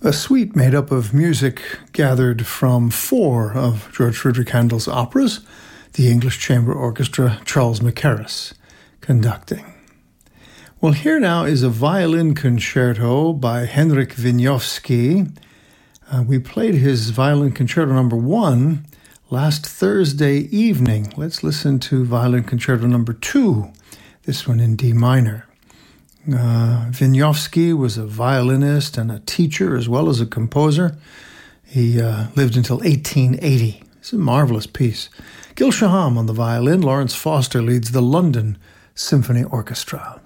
A suite made up of music gathered from 4 of George Frideric Handel's operas, the English Chamber Orchestra, Charles Mackerras, conducting. Well, here now is a violin concerto by Henryk Wieniawski. We played his violin concerto number 1 last Thursday evening. Let's listen to violin concerto number 2, this one in D minor. Wieniawski was a violinist and a teacher as well as a composer. He lived until 1880. It's a marvelous piece. Gil Shaham on the violin. Lawrence Foster leads the London Symphony Orchestra.